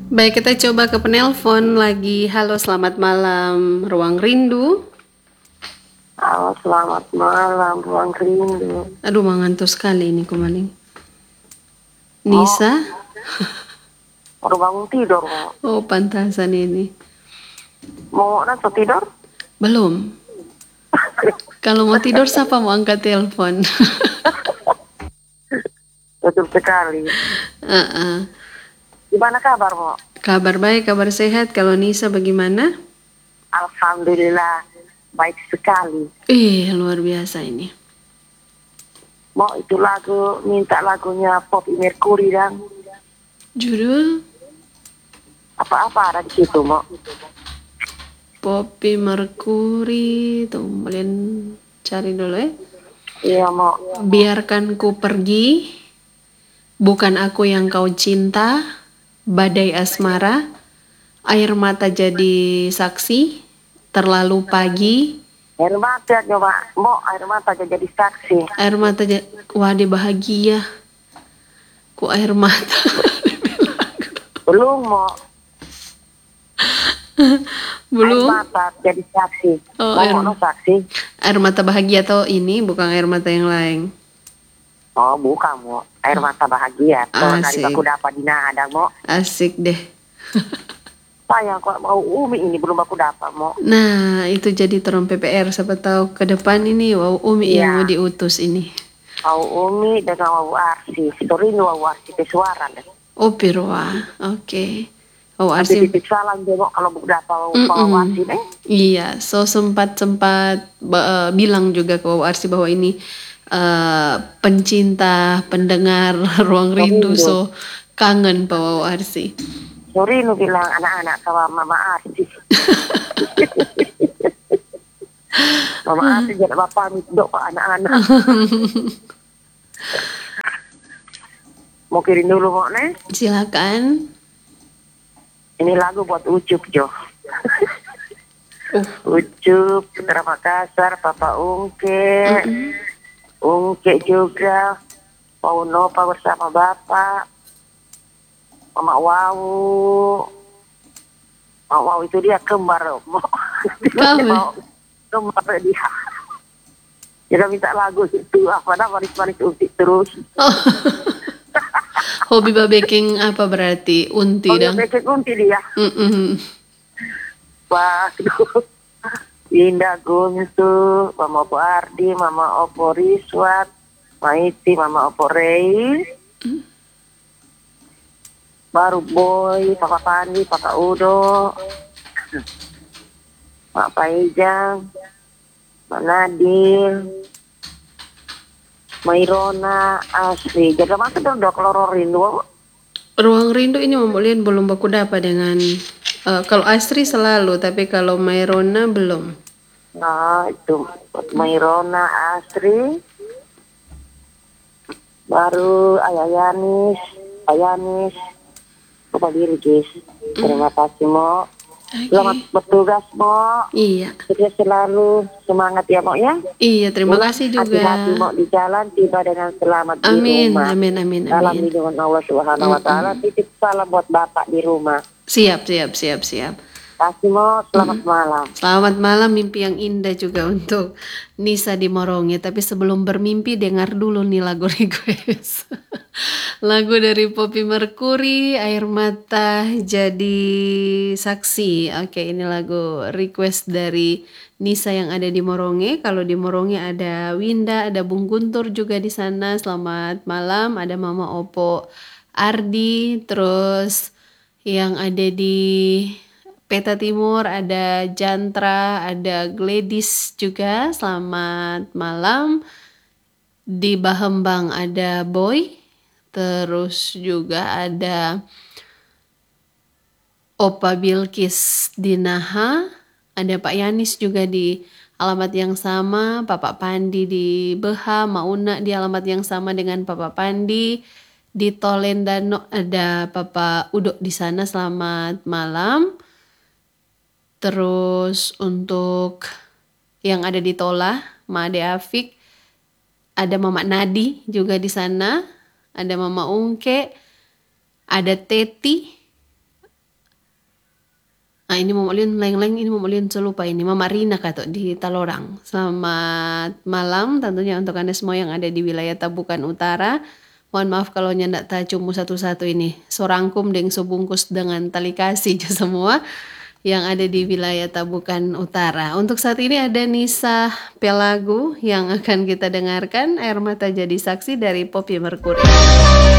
Baik, kita coba ke penelpon lagi. Halo, selamat malam, Ruang Rindu. Halo, selamat malam, Ruang Rindu. Aduh, mengantuk sekali ini kumaling. Mau Nisa? baru bangun tidur, mau. Oh, pantasan ini. Mau nanti tidur? Belum. Kalau mau tidur, siapa mau angkat telepon? Betul sekali. Uh-uh. Gimana kabar, mau? Kabar baik, kabar sehat. Kalau Nisa bagaimana? Alhamdulillah, baik sekali. Luar biasa ini. Mau itu minta lagunya Pop Mercury dan Judul apa-apa ada di situ, mau. Poppy Mercury. Tuh, kalian cari dulu ya. Iya, mau. Biarkan ku pergi, bukan aku yang kau cinta, badai asmara, air mata jadi saksi, terlalu pagi, Air mata coba, mau air mata jadi saksi. air mata wah dia bahagia, ku air mata. Belum, mau. Air Belum. mata jadi saksi. Oh, Mau no saksi? air mata bahagia atau ini bukan air mata yang lain. Oh, bukan, mau. Air mata bahagia. Kalau dari Asik, baku dapat di ada, mau. asik deh. Sayang kok mau Umi ini belum aku dapat, mau. Nah, itu jadi terong PPR. Siapa tahu ke depan ini wow Umi yang mau Iya, diutus ini. mau Umi dengan Wawu Arsi. Story Wawu Arsi ke suara deh. Oh, Pirwa. Oke. Oh, Nanti Arsim. titip salam deh, mau kalau buku dapat Wawu Mm-mm. Arsi deh. Iya, so sempat bilang juga ke Wawa Arsi bahwa ini pencinta, pendengar Ruang Rindu, Rindu. so kangen Pak Wawa Arsi. Story nu bilang anak-anak sama Mama Arsi. Mama Arsi jadi bapak dok anak-anak. Mau kirim dulu mau nih. Silakan. Ini lagu buat Ucup Jo. Uh, Ucup, Putra Makassar, Papa Ungke, Ungke juga, Mau Nova bersama Bapak, Mama Wawu. Mama Wawu itu dia kembar. Kamu. Mau kembar dia. Dia minta lagu itu apa dah manis-manis untik terus. Oh, hobi babeking apa berarti? Unti Oh, dia dong. bikin unti dia. Mm-mm. Waduh. Indah Guntu, Mama Opo Ardi, Mama Opo Riswat, Maiti, Mama Opo Rei, baru Boy, Papa Pandi, Papa Udo, Mak Paijang, Mak Nadil, Mairona, Asri. Jaga masuk dong dok Loro Rindu. Ruang Rindu ini membulian belum baku dapat dengan kalau Astri selalu, tapi kalau Mairona belum. Nah itu Mairona, Asri, baru Ayayanis, Ayanis, Bapak diri guys. Terima kasih Mo. Selamat Oke. bertugas Mo. Iya. Sukses selalu, semangat ya Mo ya. Iya, terima Pulang kasih hati-hati juga. Mo di jalan, tiba dengan selamat di Amin, rumah. amin, amin, Dalam amin. lindungan Allah Subhanahu Wa Taala. Titip salam buat Bapak di rumah. Siap, siap, siap, siap. Kasih Mo, selamat malam. Selamat malam, mimpi yang indah juga untuk Nisa di Morongi. Tapi sebelum bermimpi, dengar dulu nih lagu request. Lagu dari Poppy Mercury, Air Mata Jadi Saksi. Oke, ini lagu request dari Nisa yang ada di Morongi. Kalau di Morongi ada Winda, ada Bung Guntur juga di sana. Selamat malam, ada Mama Opo Ardi, terus yang ada di Peta Timur ada Jantra, ada Gladys juga. Selamat malam. Di Bahembang ada Boy. Terus juga ada Opa Bilkis di Naha. Ada Pak Yanis juga di alamat yang sama. Bapak Pandi di Beha. Mauna di alamat yang sama dengan Bapak Pandi. Di Tolendano ada Papa Udo di sana. Selamat malam. Terus untuk yang ada di Tola, Made Afik, ada Mama Nadi juga di sana, ada Mama Ungke, ada Teti, Ah, ini Mama Ulin leng-leng, ini Mama Ulin selupa ini Mama Rina kato di Talorang. Selamat malam tentunya untuk Anda semua yang ada di wilayah Tabukan Utara. Mohon maaf kalau nyandak tacumu satu-satu ini. Sorangkum deng sobungkus dengan tali kasih semua yang ada di wilayah Tabukan Utara. Untuk saat ini ada Nisa Pelagu yang akan kita dengarkan. Air Mata Jadi Saksi dari Poppy Mercury.